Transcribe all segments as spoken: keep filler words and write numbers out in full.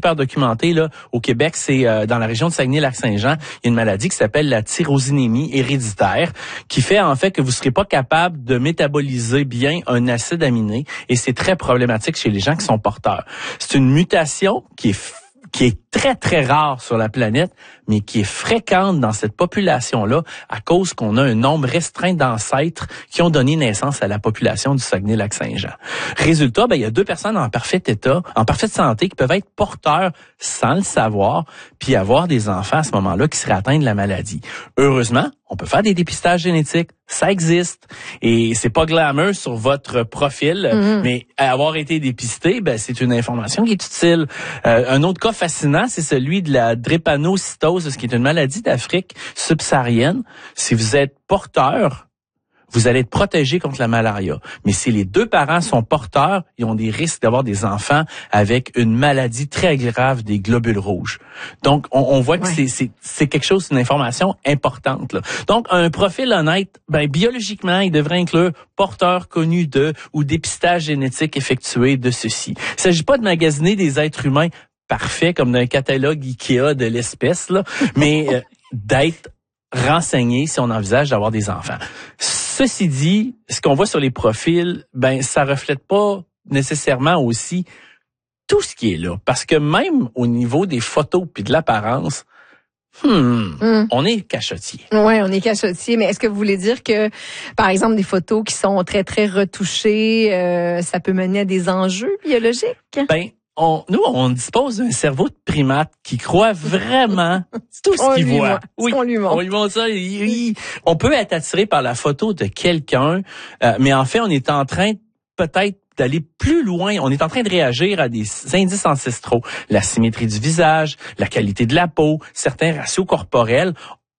super documentée là au Québec, c'est euh, dans la région de Saguenay-Lac-Saint-Jean, il y a une maladie qui s'appelle la tyrosinémie héréditaire, qui fait en fait que vous serez pas capable de métaboliser bien un acide aminé, et c'est très problématique chez les gens qui sont porteurs. C'est une mutation qui est qui est très, très rare sur la planète, mais qui est fréquente dans cette population-là à cause qu'on a un nombre restreint d'ancêtres qui ont donné naissance à la population du Saguenay-Lac-Saint-Jean. Résultat, ben, il y a deux personnes en parfait état, en parfaite santé, qui peuvent être porteurs sans le savoir, puis avoir des enfants à ce moment-là qui seraient atteints de la maladie. Heureusement, on peut faire des dépistages génétiques, ça existe, et c'est pas glamour sur votre profil, mmh. mais avoir été dépisté, ben c'est une information qui est utile. Euh, un autre cas fascinant, c'est celui de la drépanocytose, ce qui est une maladie d'Afrique subsaharienne. Si vous êtes porteur, vous allez être protégé contre la malaria. Mais si les deux parents sont porteurs, ils ont des risques d'avoir des enfants avec une maladie très grave des globules rouges. Donc, on, on voit que ouais. c'est, c'est, c'est quelque chose, une information importante, là. Donc, un profil honnête, ben, biologiquement, il devrait inclure porteur connu de ou dépistage génétique effectué de ceci. Il ne s'agit pas de magasiner des êtres humains parfaits comme d'un catalogue Ikea de l'espèce, là, mais euh, d'être renseigné si on envisage d'avoir des enfants. Ceci dit, ce qu'on voit sur les profils, ben ça reflète pas nécessairement aussi tout ce qui est là, parce que même au niveau des photos puis de l'apparence, hmm, mm. on est cachotier. Ouais, on est cachotier. Mais est-ce que vous voulez dire que, par exemple, des photos qui sont très très retouchées, euh, ça peut mener à des enjeux biologiques? Ben On, nous, on dispose d'un cerveau de primate qui croit vraiment tout ce qu'il voit. Voit. Oui, on lui montre. On lui montre ça. Il, il, on peut être attiré par la photo de quelqu'un, euh, mais en fait, on est en train peut-être d'aller plus loin. On est en train de réagir à des indices ancestraux. La symétrie du visage, la qualité de la peau, certains ratios corporels.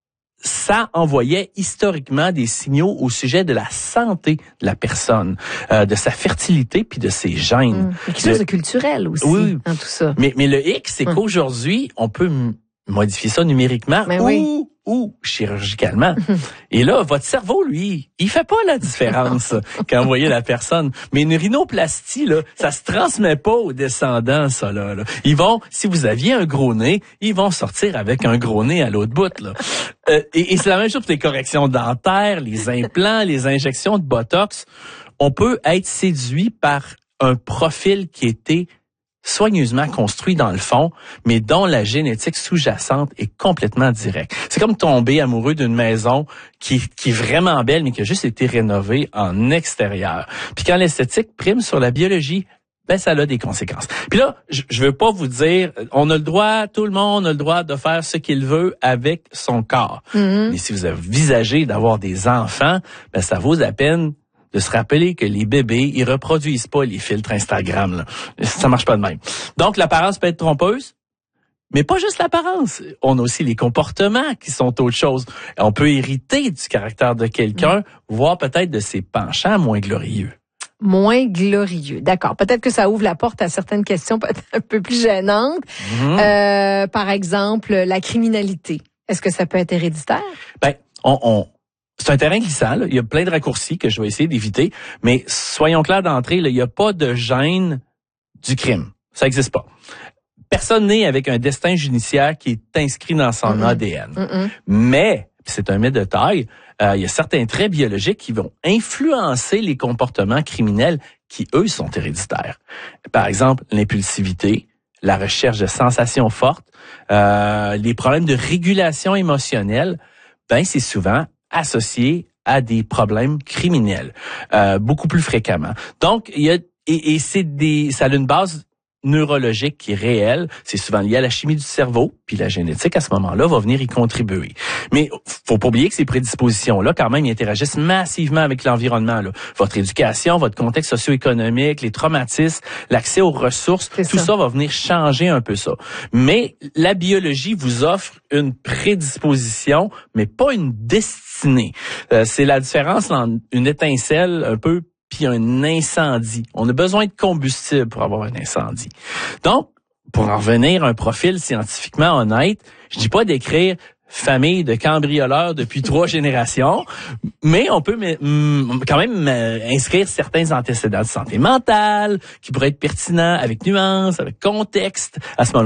Ça envoyait historiquement des signaux au sujet de la santé de la personne, euh, de sa fertilité puis de ses gènes. Mmh. Quelque chose de culturel aussi, oui, dans tout ça. Mais, mais le hic, c'est mmh. qu'aujourd'hui, on peut m- modifier ça numériquement mais ou, oui. ou chirurgicalement. Et là, votre cerveau, lui, il fait pas la différence quand vous voyez la personne. Mais une rhinoplastie, là, ça se transmet pas aux descendants, ça, là, là. Ils vont, si vous aviez un gros nez, ils vont sortir avec un gros nez à l'autre bout, là. Euh, et, et c'est la même chose pour les corrections dentaires, les implants, les injections de Botox. On peut être séduit par un profil qui était soigneusement construit dans le fond, mais dont la génétique sous-jacente est complètement directe. C'est comme tomber amoureux d'une maison qui, qui est vraiment belle, mais qui a juste été rénovée en extérieur. Puis quand l'esthétique prime sur la biologie, ben ça a des conséquences. Puis là, je, je veux pas vous dire, on a le droit, tout le monde a le droit de faire ce qu'il veut avec son corps. Mm-hmm. Mais si vous envisagez d'avoir des enfants, ben ça vaut la peine de se rappeler que les bébés, ils reproduisent pas les filtres Instagram, là. Ça marche pas de même. Donc, l'apparence peut être trompeuse, mais pas juste l'apparence. On a aussi les comportements qui sont autre chose. On peut hériter du caractère de quelqu'un, mmh. voire peut-être de ses penchants moins glorieux. Moins glorieux. D'accord. Peut-être que ça ouvre la porte à certaines questions peut-être un peu plus gênantes. Mmh. Euh, par exemple, la criminalité. Est-ce que ça peut être héréditaire? Ben, on... on C'est un terrain glissant, là. Il y a plein de raccourcis que je vais essayer d'éviter, mais soyons clairs d'entrée, là, il n'y a pas de gène du crime. Ça n'existe pas. Personne n'est avec un destin judiciaire qui est inscrit dans son mm-hmm. A D N. Mm-hmm. Mais, c'est un mythe de taille, euh, il y a certains traits biologiques qui vont influencer les comportements criminels qui, eux, sont héréditaires. Par exemple, l'impulsivité, la recherche de sensations fortes, euh, les problèmes de régulation émotionnelle, ben c'est souvent associé à des problèmes criminels, euh, beaucoup plus fréquemment. Donc, il y a et, et c'est des, ça a une base neurologique qui est réelle. C'est souvent lié à la chimie du cerveau, puis la génétique à ce moment-là va venir y contribuer. Mais faut pas oublier que ces prédispositions-là, quand même, ils interagissent massivement avec l'environnement, là. Votre éducation, votre contexte socio-économique, les traumatismes, l'accès aux ressources, c'est tout ça. ça va venir changer un peu ça. Mais la biologie vous offre une prédisposition, mais pas une destinée. Euh, c'est la différence entre une étincelle un peu puis un incendie. On a besoin de combustible pour avoir un incendie. Donc, pour en revenir à un profil scientifiquement honnête, je dis pas d'écrire famille de cambrioleurs depuis trois générations, mais on peut quand même inscrire certains antécédents de santé mentale qui pourraient être pertinents avec nuance, avec contexte à ce moment-là.